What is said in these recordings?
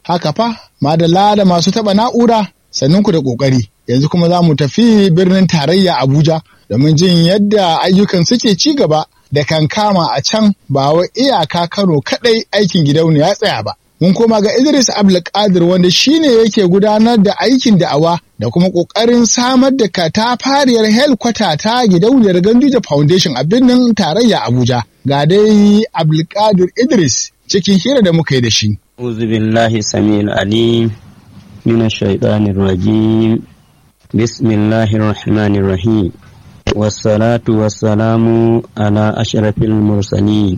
Haka fa, madalla da masu taɓa na'ura, sannunku da ƙoƙari. Yanzu kuma za mu tafi birnin tarayya Abuja domin jin yadda ayyukan suke ci gaba da kankama a can ba wa iyaka Kano kaɗai aikin gidauniya ya tsaya ba. Mun koma ga Idris Abdulkadir wanda shine yake gudanar da aikin da'awa da kuma ƙoƙarin samar da katafariyar helkwata ta gidauniyar Ganduje Foundation a birnin tarayya Abuja. Ga dai Abdulkadir Idris cikin hira da muka yi da shi. Uzu billahi samil alim minash shaitanir rajim. Bismillahir rahmanir rahim. Wassalatu wassalamu ala ashrafil mursalin.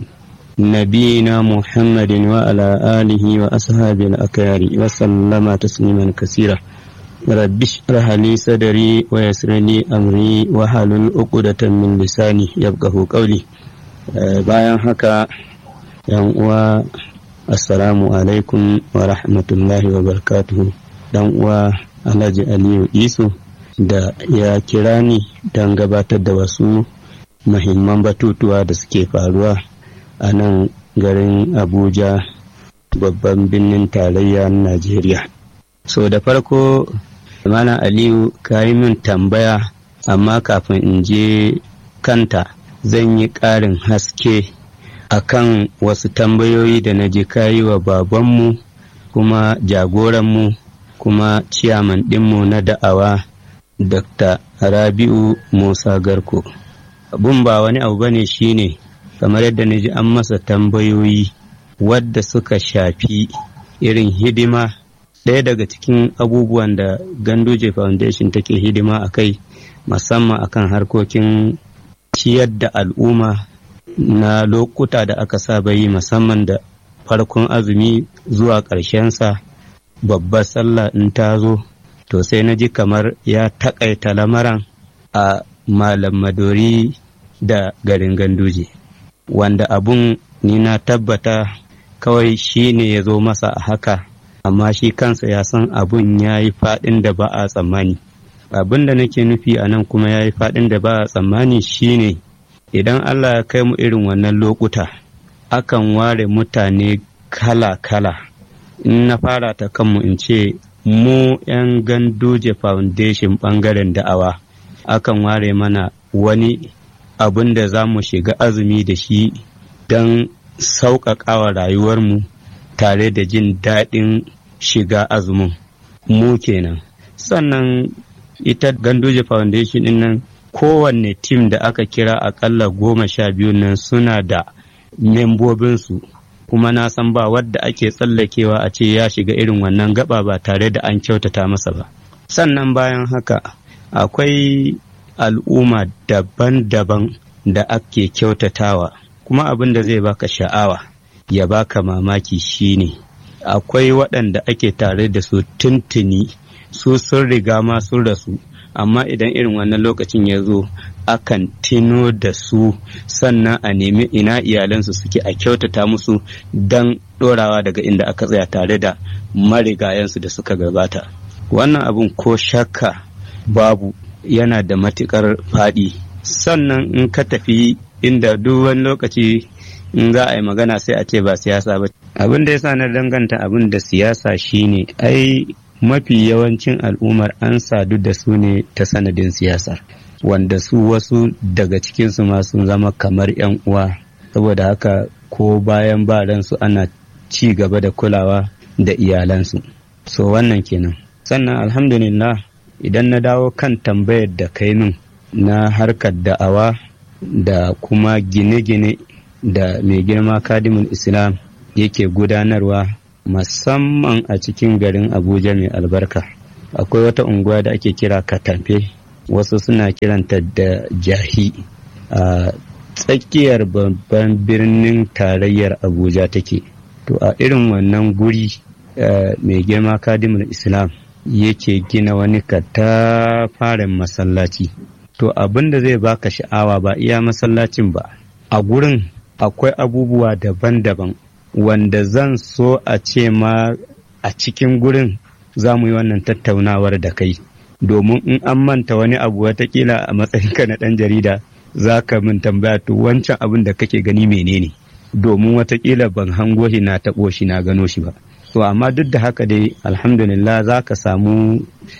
نبينا محمد وعلى آله وأصحابه الأكارم وسلم تسليما كثيرا رب اشرح لي صدري ويسر لي أمري واحلل عقدة من لساني يفقهوا قولي bayan haka yan uwa assalamu alaikum wa rahmatullahi wa barakatuhu. Dan uwa Alhaji Aliyu Isu da ya kira ni don gabatar da wasu muhimman batutuwa da suke faruwa a nan garin Abuja, babban birnin tarayya na Najeriya. So da farko, Malam Aliyu ka yi min tambaya, amma kafin in je kanta zan yi ƙarin haske akan wasu tambayoyi da na je kayi wa babanmu kuma jagoranmu kuma ciyaman ɗinmu na da'awa Dr. Rabi'u Musa Garko. Abun ba wani abu bane shine kamar yadda na ji an masa tambayoyi wadda suka shafi irin hidima. Ɗaya daga cikin abubuwan da Ganduje Foundation take hidima a kai, musamman akan harkokin ciyar da al'umma na lokuta da aka saba yi, musamman da farkon azumi zuwa ƙarshensa, babbar sallah in ta zo, to sai na ji kamar ya taƙaita lamaran a Malam Madori da garin Ganduje. Wanda abun ni na tabbata kawai shi ne ya zo masa a haka, amma shi kansa ya san abun ya yi faɗin da ba a tsammani. Abin da nake nufi a nan kuma ya yi faɗin da ba a tsammani shi ne idan Allah ya kai mu irin wannan lokuta, akan ware mutane kala-kala. In na fara ta kanmu in ce mu 'yan Ganduje Foundation ɓangaren da'awa, akan ware mana wani abin da za mu shiga azumi da shi don sauƙaƙawa rayuwarmu tare da jin daɗin shiga azumin mu kenan. Sannan ita Ganduje Foundation ɗin nan, kowanne tim da aka kira aƙalla 12 nan suna da membobinsu, kuma na san ba wadda ake tsallakewa a ce ya shiga irin wannan gaba ba tare da an kyautata masa ba. Sannan bayan haka akwai al'umma daban-daban da ake kyautatawa, kuma abin da zai baka sha'awa ya baka mamaki shine akwai waɗanda ake tare da su tuntuni, su sun riga ma sun rasu, amma idan irin wannan lokacin ya zo akan tino da su, sannan a nemi ina iyalansu suke a kyautata musu don ɗorawa daga inda aka tsaya tare da marigayensu da suka gabata. Wannan abin ko shakka babu yana da matuƙar faɗi. Sannan in ka tafi inda duk wani lokaci in za a yi magana sai a ce ba siyasa ba. Abin da ya sa na danganta abin da siyasa shine ai mafi yawancin al'ummar an sadu da su ne ta sanadin siyasa, wanda su wasu daga cikinsu ma sun zama kamar 'yan uwa, saboda haka ko bayan ba ransu ana ci gaba da kulawa da iyalansu. So wannan kenan. Sannan alhamdulillah, idan na dawo kan tambayar da kai min na harkar da'awa da kuma gine-gine da mai girma Kadimul Islam yake gudanarwa, musamman a cikin garin Abuja mai albarka, akwai wata unguwa da ake kira Katamfe, wasu suna kiranta da Jahi, a tsakiyar babban birnin tarayyar Abuja take. To a irin wannan guri mai girma Kadimul Islam yake gina wani katafaren masallaci. To abin da zai baka sha'awa ba iya masallacin ba, a gurin akwai abubuwa daban-daban wanda zan so a ce ma a cikin gurin za mu yi wannan tattaunawar da kai, domin in an manta wani abu watakila a matsayinka na ɗan jarida za ka min tambaya, to wancan abin da kake gani menene, domin watakila ban hango shi na taɓo shi na gano shi ba. to amma duk da haka dai alhamdulillah za ka samu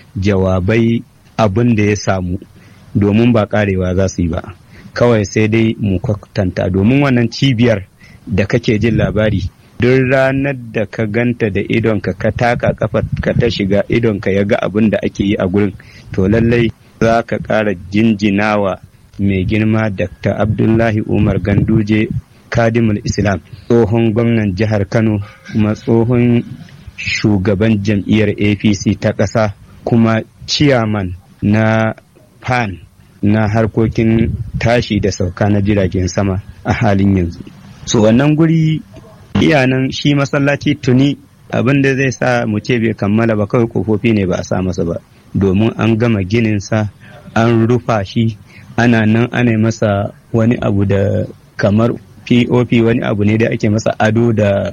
jawabai abin da ya samu, domin ba karewa za su yi ba, kawai sai dai mu kwatanta. Domin wannan cibiyar da kake jin labari, duk ranar da ka ganta da idonka ka taka kafa ka ta shiga idonka ya ga abin da ake yi a gurin, to lallai za ka ƙara jinjinawa mai girma Dr. Abdullahi Umar Ganduje Kadimul Islam, tsohon gwamnan jihar Kano kuma tsohon shugaban jam'iyyar APC ta ƙasa, kuma ciyaman na PAN na harkokin tashi da sauka na jiragen sama a halin yanzu. So wannan guri iyanan shi masallaci tuni abin da zai sa mu ce bai kammala ba, kawai kofofi ne ba a sa masa ba, domin an gama gininsa an rufa shi, ana nan ana masa wani abu da kamar POP, wani abu ne da ake masa ado da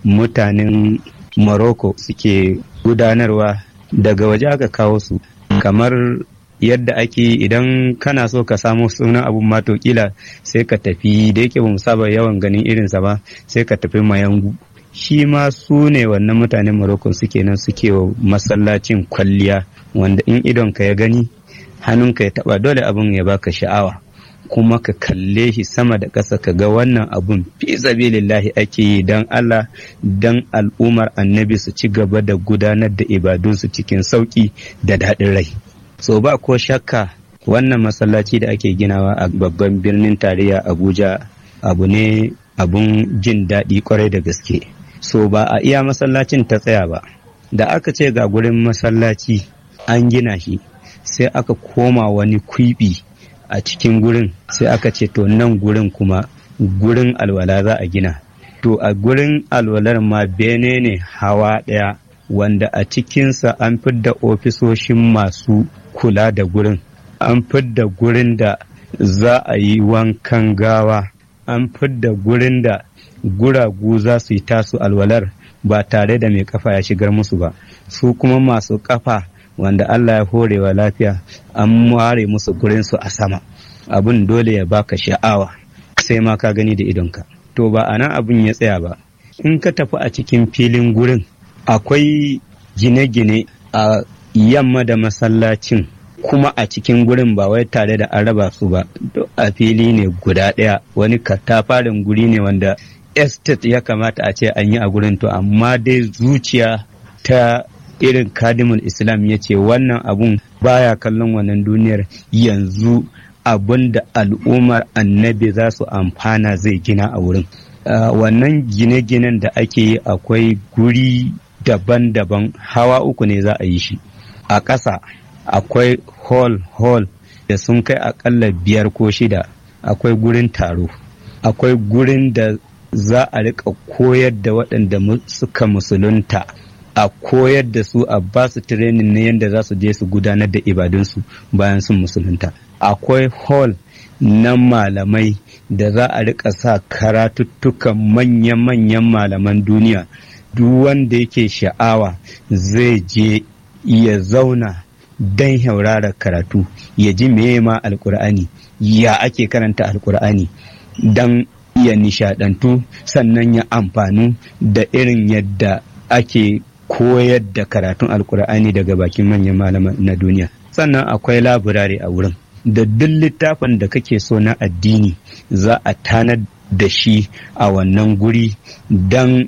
mutanen Morocco suke gudanarwa, daga waje aka kawo su, kamar yadda ake idan kana so ka samu sunan abun mato kila sai ka tafi, da yake bamu saba yawan ganin irinsa ba, sai ka tafi Mayangu. Shi ma su ne wannan mutanen Morocco suke nan suke wa masallacin kwalliya, wanda in idonka ya gani hannunka ya taba dole abun ya baka sha'awa, kuma ka kalle shi sama da ƙasa ka ga wannan abun fi sabilillahi ake yi dan Allah, dan al'ummar annabi su ci gaba da gudanar da ibadunsu cikin sauki da daɗin rai. So ba ko shakka wannan masallaci da ake ginawa a babban birnin tarayya Abuja abu ne abun jin daɗi kwarai da gaske. So ba a iya masallacin ta tsaya ba, da aka ce ga gurin masallaci an gina shi, sai aka koma wani kwiɓi a cikin gurin, sai aka ce to nan gurin kuma gurin alwala za a gina. To a gurin alwalar ma bene ne hawa ɗaya, wanda a cikinsa an fidda ofisoshin masu kula da gurin, an fidda gurin da za a yi wankan gawa, an fidda gurin da guragu za su yi tasu alwalar ba tare da mai kafa ya shigar musu ba, su kuma masu kafa wanda Allah ya horewa lafiya an ware musu gurinsu a sama. Abin dole ya baka sha'awa sai ma ka gani da idonka. To ba a nan abin ya tsaya ba, in ka tafi a cikin filin gurin akwai gine-gine a yamma da masallacin, kuma a cikin gurin ba wai tare da an raba su ba, a fili ne guda ɗaya, wani katafaren guri ne wanda estate ya kamata a ce an yi a gurin. To amma dai zuciya ta irin Kadimul Islam ya ce wannan abun baya kallon wannan duniyar, yanzu abin da al'ummar annabi za su amfana zai gina a wurin. Wannan gine-ginen da ake yi akwai guri daban-daban, hawa 3 ne za a yi shi. A ƙasa akwai hall da sun kai akalla 5 ko 6, akwai gurin taro, akwai gurin da za a rika koyar da waɗanda suka musulunta, a koyar da su, a ba su training na yadda za su je su gudanar da ibadunsu bayan sun musulunta. Akwai hall na malamai da za a rika sa karatuttukan manya-manyan malaman duniya. Duk wanda yake sha'awa zai je ya zauna don haurara karatu, ya ji meye ma alkur'ani, ya ake karanta alkur'ani, don ya nishadantu, sannan ya amfanu da irin yadda ake koyar da karatun alkur'ani daga bakin manyan malaman na duniya. Sannan akwai laburare a wurin da duk littafin da kake so na addini za a tanar da shi a wannan guri don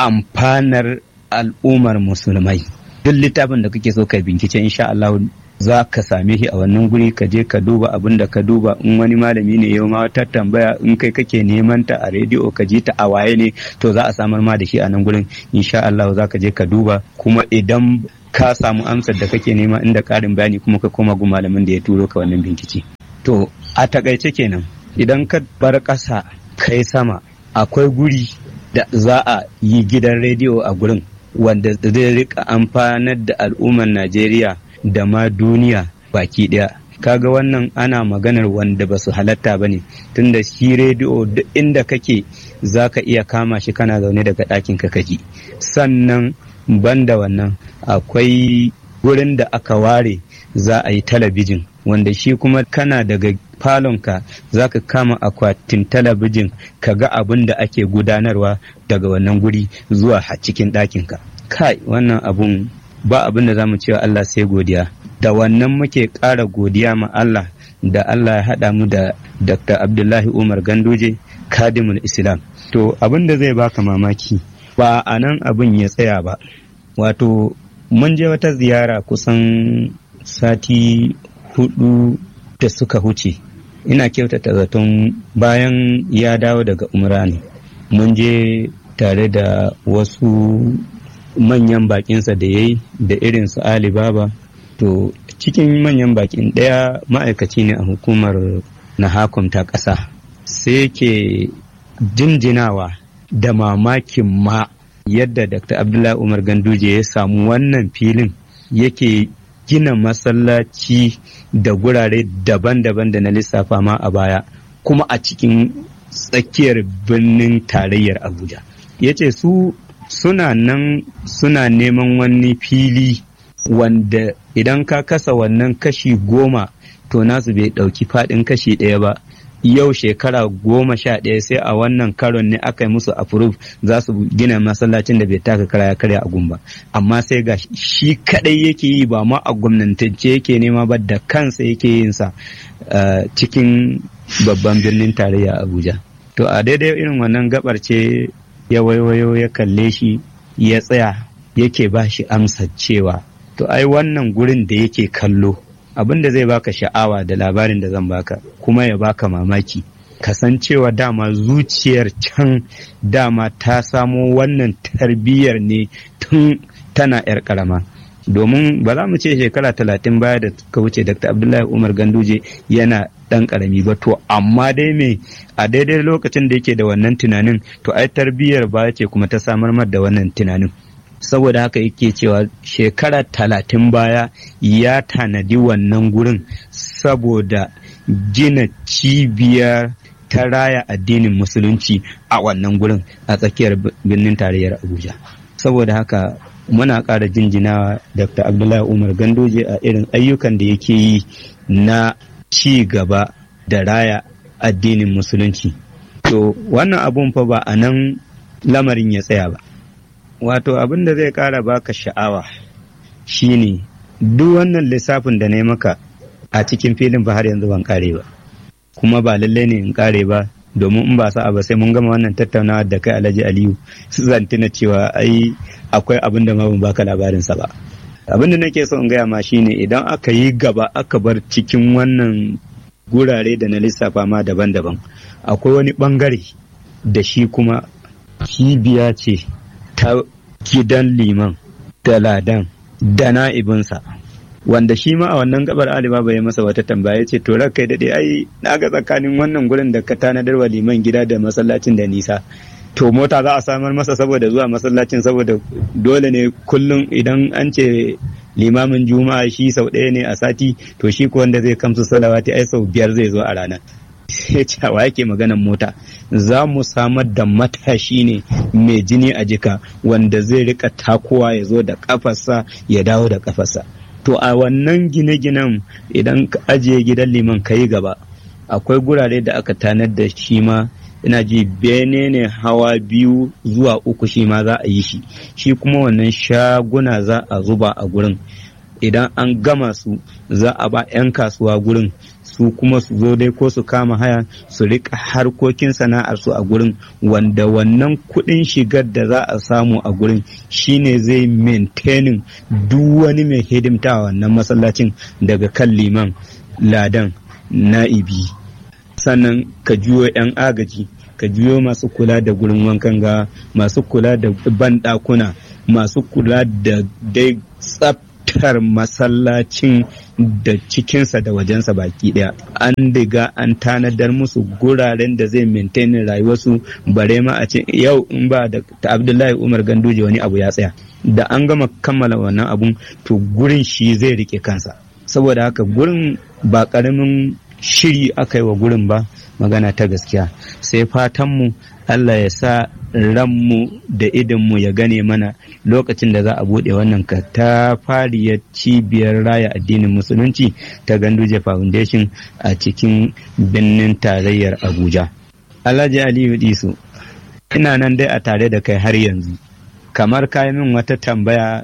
amfanar al'ummar musulmai. Duk littafin da kake so ka bincike insha Allah za ka same shi a wannan guri, ka je ka duba abin da ka duba. In wani malami ne yau ma ta tambaya, in kai kake neman ta a rediyo ka ji ta a waye ne, to za a samar ma da shi a nan gurin insha Allah. za ka je ka duba, kuma idan ka samu amsar da kake nema inda karin bayani kuma ka koma gun malamin da ya turo ka wannan bincike. To a takaice kenan, idan ka bar ƙasa kai sama, akwai guri da za a yi gidan rediyo a gurin wanda zai rika amfanar da al'ummar Najeriya da ma duniya baki daya. Kaga wannan ana maganar wanda ba su halatta ba ne, tunda shi rediyo duk inda kake za ka iya kama shi kana zaune daga ɗakin ka kaji. Sannan banda wannan akwai wurin da aka ware za a yi talabijin, wanda shi kuma kana daga falonka za ka kama akwatin talabijin ka ga abin da ake gudanarwa daga wannan guri zuwa cikin ɗakinka. kai wannan abun ba abin da zamu cewa Allah sai godiya. Da wannan muke ƙara godiya ma Allah da Allah ya haɗa mu da Dr. Abdullahi Umar Ganduje, kadimul Islam. To abin da zai baka mamaki ba a nan abin ya tsaya ba. Wato mun je wata ziyara kusan sati 4 da suka huce. Ina kyautata zaton bayan ya dawo daga umra ne. Mun je tare da wasu manyan bakinsa da ya yi da irin su Ali Baba. To cikin manyan bakin ɗaya ma'aikaci ne a hukumar Nahakom ta ƙasa. Sai ke jinjinawa da mamakin ma yadda Dr. Abdullahi Umar Ganduje ya samu wannan filin yake gina masallaci da gurare daban-daban da na lissafa ma a baya, kuma a cikin tsakiyar birnin tarayyar Abuja. Ya ce su suna nan suna neman wani fili wanda idan ka kasa wannan kashi 10 to nasu bai ɗauki faɗin kashi 1 ba. Yau shekara 11 sai a wannan karon ne aka yi musu approve za su gina masallacin da bai taka kara ya karya a gumba, amma sai ga shi kadai yake yi, ba ma a gwamnatance yake nema ba, da kansa yake yin sa cikin babban birnin tarayya Abuja. To a daidai irin wannan gabar ce ya waiwayo ya kalle shi ya tsaya yake ba shi amsa cewa to ai wannan gurin da yake kallo abin da zai baka sha'awa da labarin da zan baka kuma ya baka mamaki, kasancewa dama zuciyar can dama ta samo wannan tarbiyyar ne tun tana yar karama. Domin ba za mu ce shekara 30 baya da suka wuce Dr. Abdullahi Umar Ganduje yana dan karami ba, to amma dai me a daidai lokacin da yake da wannan tunanin to ai tarbiyyar ba ce kuma ta samar da wannan tunanin. Saboda haka yake cewa shekara 30 baya ya tanadi wannan gurin saboda gina cibiyar ta raya addinin musulunci a wannan gurin a tsakiyar birnin tarayyar Abuja. Saboda haka muna ƙara jinjinawa Dr. Abdullahi Umar Ganduje a irin ayyukan da yake yi na ci gaba da raya addinin musulunci. To wannan abun fa ba a nan lamarin ya tsaya ba. Wato abin da zai ƙara baka sha'awa shine duk wannan lissafin da na yi maka a cikin filin ba har yanzu ban ƙare ba, kuma ba lallai ne in ƙare ba, domin in ba sa'a ba sai mun gama wannan tattaunawa da kai Alhaji Aliyu zan tuna cewa ai akwai abin da ma ban baka labarinsa ba. Abin da nake so in gaya ma shine idan aka yi gaba aka bar cikin wannan gurare da na lissafa ma daban-daban, akwai wani bangare da shi kuma cibiya ce ta gidan liman da ladan da na'ibinsa, wanda shi ma a wannan gabar Alibaba ya masa wata tambaya ce to kai daɗe ai na ga tsakanin wannan gurin da ka tanadar wa liman gida da masallacin da nisa, to mota za a samar masa saboda zuwa masallacin, saboda dole ne kullum idan an ce limamin juma'a shi sau 1 ne a sati, to shi ko wanda zai kamsu salawati ai sau 5 zai zo a rana. Sai cewa yake maganan mota, za mu samar da matashi ne mai jini a jika wanda zai rika takowa ya zo da kafarsa ya dawo da kafarsa. To a wannan gine-ginen idan ka ajiye gidan liman ka yi gaba, akwai gurare da aka tanar da shi ma, ina ji bene ne hawa 2 zuwa 3 shi ma za a yi shi, shi kuma wannan shaguna za a zuba a gurin. Idan an gama su za a ba 'yan kasuwa gurin, su kuma su zo dai ko su kama haya su rika harkokin sana'ar su a gurin, wanda wannan kuɗin shigar da za a samu a gurin shine zai maintaining duk wani mai hidimta wannan masallacin daga kan liman, ladan, na'ibi, sannan ka juyo 'yan agaji, ka juyo masu kula da gurin wankan ga, masu kula da banɗakuna, masu kula da dai tsaftar masallacin da cikinsa da wajensa baki daya. An riga an tanadar musu guraren da zai maintain rayuwarsu, bare ma a ce yau in ba da Abdullahi Umar Ganduje wani abu ya tsaya, da an gama kammala wannan abun to gurin shi zai rike kansa. Saboda haka gurin ba karamin shiri aka yi wa gurin ba, magana ta gaskiya. Sai fatanmu Allah ya sa ranmu da idonmu ya gane mana lokacin da za a buɗe wannan katafariyar cibiyar raya addinin musulunci ta Ganduje Foundation a cikin birnin tarayyar Abuja. Alhaji Aliyu Disu, ina nan dai a tare da kai har yanzu, kamar kayi min wata tambaya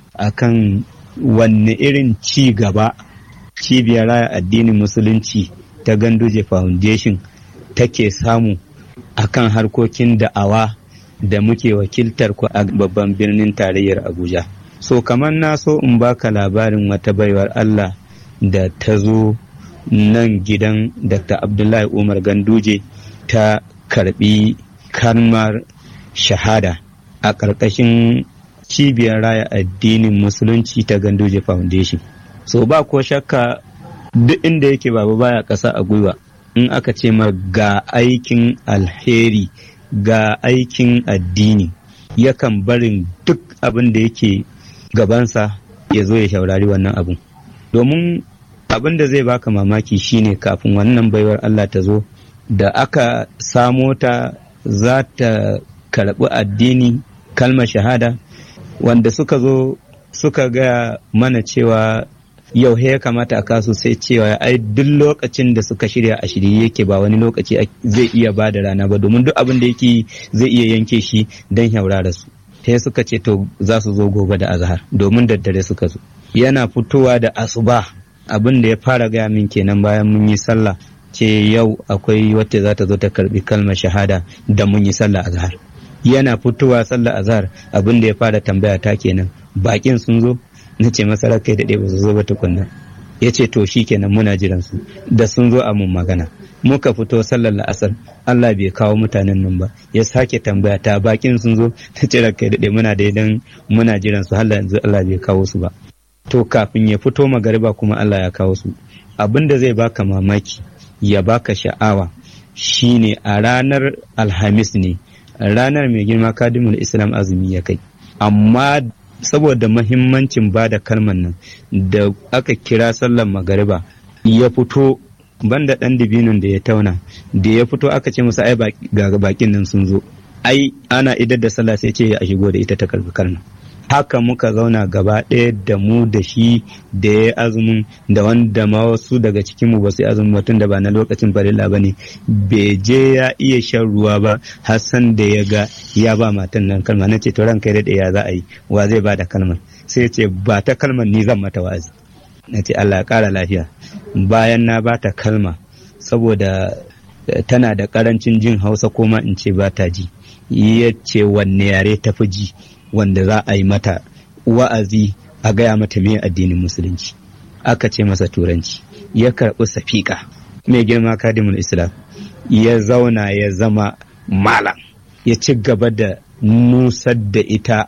akan wanne irin ci gaba cibiyar raya addinin musulunci ta Ganduje Foundation take samu akan harkokin da'awa da muke wakiltar ku a babban birnin tarayyar Abuja. So kamar na so in baka labarin wata baiwar Allah da ta zo nan gidan Dr. Abdullahi Umar Ganduje ta karbi kalmar shahada a ƙarƙashin cibiyar raya addinin musulunci ta Ganduje Foundation. So ba ko shakka duk inda yake baba baya ƙasa a gwiwa in aka ce ma ga aikin alheri ga aikin addini yakan barin duk abin da yake gabansa ya zo ya shaurari wannan abun. Domin abin da zai baka mamaki shine kafin wannan baiwar Allah ta zo da aka samo ta za ta karɓi addini kalmar shahada, wanda suka zo suka gaya mana cewa yau ya kamata a kasu, sai cewa ai duk lokacin da suka shirya a shirye yake, ba wani lokaci zai iya ba da rana ba, domin duk abin da yake zai iya yanke shi don haurara su. Sai suka ce to za su zo gobe da azhar, domin daddare suka zo. Yana fitowa da asuba abin da ya fara gaya min kenan bayan mun yi sallah, ce yau akwai wacce za ta zo ta karbi kalmar shahada da mun yi sallah azhar. Yana fitowa sallah azhar abin da ya fara tambaya ta kenan, bakin sun zo? Na ce masa kai da ba su zo ba tukunna. Ya ce to shi kenan muna jiran su, da sun zo a mun magana. Muka fito sallar la'asar, Allah bai kawo mutanen nan ba, ya sake tambaya ta bakin sun zo? Ta ce kai da muna daidan muna jiran su, har yanzu Allah bai kawo su ba. To kafin ya fito magariba kuma Allah ya kawo su. Abin da zai baka mamaki ya baka sha'awa shine a ranar Alhamis ne, ranar mai girma Kadimul Islam azumi ya kai, amma saboda mahimmancin ba da kalmar nan da aka kira sallar magariba ya fito, banda ɗan dibinin da ya tauna da ya fito aka ce masa ai ga bakin nan sun zo, ai ana idar da sallah sai ce a shigo da ita ta karbi kalmar. Haka muka zauna gaba ɗaya da mu da shi da ya azumin da wanda ma wasu daga cikinmu ba su azumin mutum da ba na lokacin farilla ba ne, bai je ya iya shan ruwa ba Hassan da ya ga ya ba matan nan kalma. Na ce to ranka da ya za a yi, wa zai ba da kalmar? Sai ce ba ta kalmar ni zan mata wa'azi. Na ce Allah ya ƙara lafiya. Bayan na ba ta kalma saboda tana da ƙarancin jin Hausa ko ma in ce ba ta ji, ya ce wanne yare ta fi ji wanda za a yi mata wa'azi a gaya mata mai addinin musulunci. Aka ce masa turanci, ya karɓi safiƙa. Mai girma Kadimul Islam ya zauna ya zama malam, ya ci gaba da nusar da ita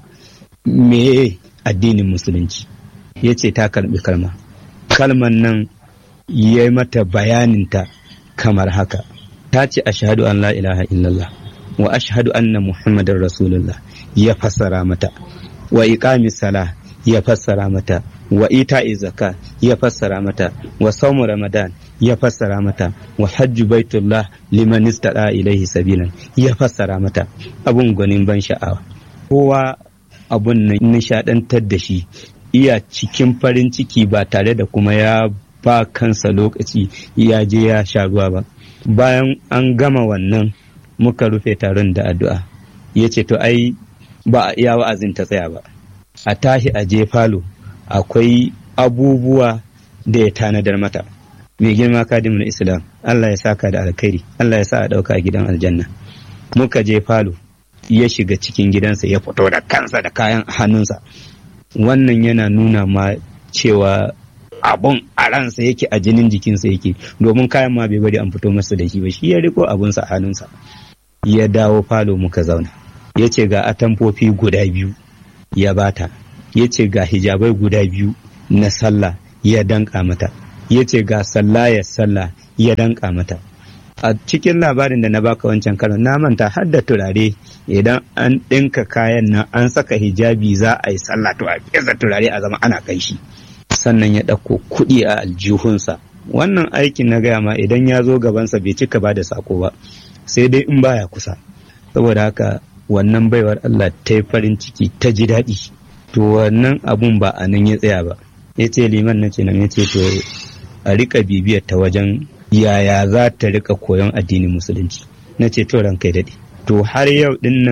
mai addinin musulunci. Ya ce ta karɓi kalman nan ya yi mata bayaninta kamar haka. Ta ce ashhadu an la ilaha illallah wa ashhadu anna muhammadar rasulullah, ya fassara mata. Wa iqami salah, ya fassara mata. Wa ita'i zaka, ya fassara mata. Wa sawmu ramadan, ya fassara mata. Wa hajju baitullah liman istada ilaihi sabilan, ya fassara mata. Abun gwanin ban sha'awa, kowa abun nishadantar da shi, iya cikin farin ciki ba tare da kuma ya ba kansa lokaci ya je ya sha ruwa ba. Bayan an gama wannan muka rufe taron da addu'a. Ya ce to ai ba a iya wa'azin ta tsaya ba, a tashi a je falo, akwai abubuwa da ya tanadar mata. Mai girma Kadimul Islam, Allah ya saka da alkhairi, Allah ya sa a ɗauka a gidan aljanna. Muka je falo, ya shiga cikin gidansa, ya fito da kansa da kayan hannunsa. Wannan yana nuna ma cewa abun a ransa yake, a jinin jikinsa yake, domin kayan ma bai bari an fito masa da shi ba, shi ya riko abunsa a hannunsa. Ya dawo falo muka zauna, ya ce ga atamfofi guda 2 ya bata, ya ce ga hijabai guda 2 na sallah ya danka mata, ya ce ga sallah ya danka mata. A cikin labarin da na baka wancan karon na manta har da turare, idan an ɗinka kayan nan an saka hijabi za a yi sallah to a fesa turare a zama ana kai shi. Sannan ya ɗauko kuɗi a aljihunsa. Wannan aikin na gaya ma idan ya zo gabansa bai cika ba da sako ba, sai dai in baya kusa. Saboda haka wannan baiwar Allah ta yi farin ciki, ta ji daɗi. To wannan abun ba a nan ya tsaya ba. Ya ce liman na ce nan, ya ce to a rika bibiyar ta wajen yaya za ta rika koyon addinin musulunci. Na ce to ranka daɗi. To har yau ɗin nan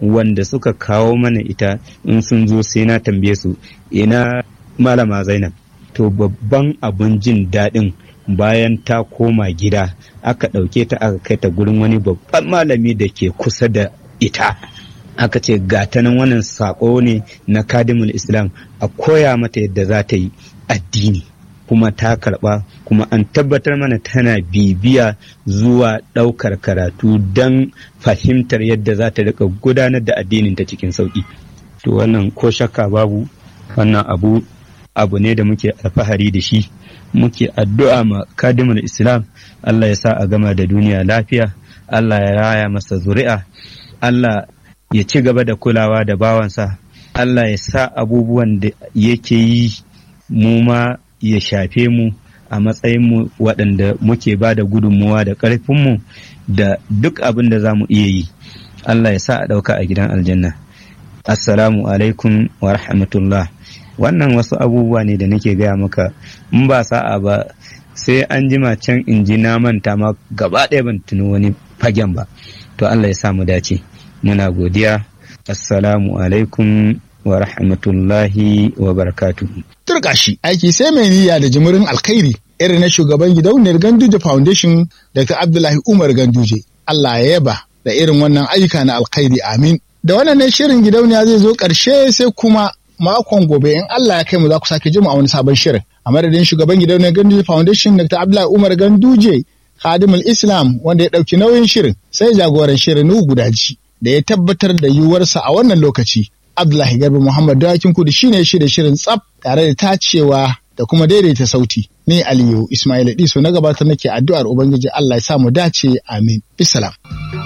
wanda suka kawo mana ita in sun zo sai na tambaye su ina malama Zainab. To babban abun jin daɗin bayan ta koma gida aka ɗauke ta aka kai ta gurin wani babban malami da ke kusa da ita, aka ce ga ta nan wannan saƙo ne na kadimul Islam a koya mata yadda za ta yi addini, kuma ta karɓa, kuma an tabbatar mana tana bibiya zuwa ɗaukar karatu don fahimtar yadda za ta rika gudanar da addinin ta cikin sauƙi. To wannan ko shakka babu, wannan abu ne da muke alfahari da shi, muke addu'a ma kadimul Islam Allah ya sa a gama da duniya lafiya, Allah ya raya masa zuri'a, Allah ya ci gaba da kulawa da bawansa, Allah ya sa abubuwan da yake yi mu ma ya shafe mu a matsayinmu waɗanda muke ba da gudunmuwa da ƙarfinmu da duk abin da za mu iya yi. Allah ya sa a ɗauka a gidan aljanna. Assalamu alaikum wa rahmatullah. Wannan wasu abubuwa ne da nake gaya maka, in ba sa'a ba sai an jima can in ji na manta ma gaba ɗaya ban tuno wani fagen ba. To Allah ya sa mu dace. Muna godiya. Assalamu alaikum wa rahmatullahi wa barakatuhu. Turkashi aiki sai mai niyya da jimirin alkhairi irin na shugaban gidauniyar Ganduje Foundation Dr. Abdullahi Umar Ganduje. Allah ya yaba da irin wannan ayyuka na alkhairi, amin. Da wannan ne shirin gidauniya zai zo ƙarshe, sai kuma makon gobe in Allah ya kai mu za ku sake jima a wani sabon shirin. A madadin shugaban gidauniyar Ganduje Foundation Dr. Abdullahi Umar Ganduje Khadimul Islam wanda ya ɗauki nauyin shirin, sai jagoran shirin Nuhu Gudaji da ya tabbatar da yiwuwarsa a wannan lokaci. Abdullahi Garba Muhammad Dawakin Kudu shine shi da shirin tsaf tare da tacewa da kuma daidaita sauti. Ni Aliyu Ismail Diso na gabatar nake addu'ar Ubangiji Allah ya sa mu dace, amin. Bisalam.